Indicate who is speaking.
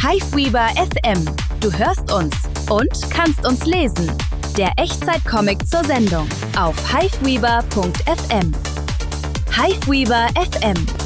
Speaker 1: Hiveweaver FM. Du hörst uns und kannst uns lesen. Der Echtzeit-Comic zur Sendung auf hiveweaver.fm. Hiveweaver FM.